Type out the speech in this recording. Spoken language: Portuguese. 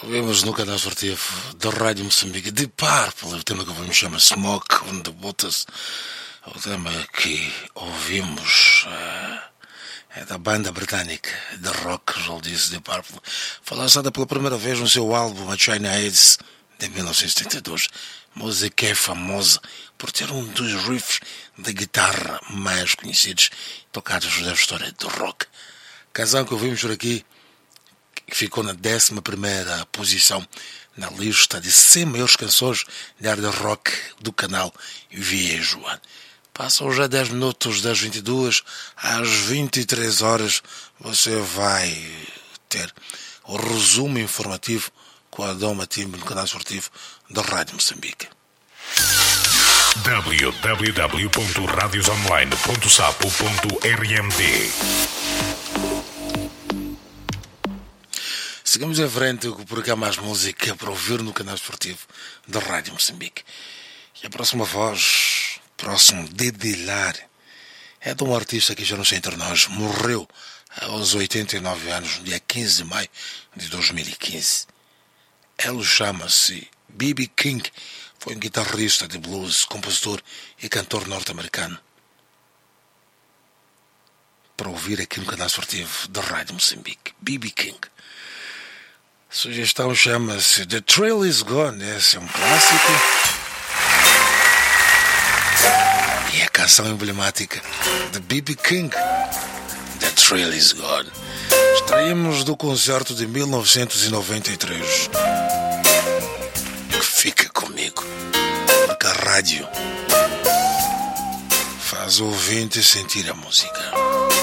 Ouvimos no canal esportivo da Rádio Moçambique Deep Purple, o tema que vamos chamar Smoke on the Waters. O tema que ouvimos é da banda britânica de rock, já disse, Deep Purple. Foi lançada pela primeira vez no seu álbum A China AIDS de 1972. Música que é famosa por ter um dos riffs de guitarra mais conhecidos tocados da história do rock. Canção que ouvimos por aqui, que ficou na 11ª posição na lista de 100 maiores canções de hard rock do canal VH1. Passam já 10 minutos das 22 às 23 horas. Você vai ter o resumo informativo com a Doma Timbo no canal esportivo da Rádio Moçambique. www.radiosonline.sapo.rmd. Seguimos em frente, por cá mais música para ouvir no canal esportivo da Rádio Moçambique. E a próxima voz, próximo dedilar, é de um artista que já não está entre nós. Morreu aos 89 anos, no dia 15 de maio de 2015. Ele chama-se B.B. King. Foi um guitarrista de blues, compositor e cantor norte-americano. Para ouvir aqui no canal esportivo da Rádio Moçambique, B.B. King. A sugestão chama-se The Trail Is Gone. Esse é um clássico. E a canção emblemática de B.B. King, The Trail Is Gone. Extraímos do concerto de 1993. Que fica comigo, porque a rádio faz o ouvinte sentir a música.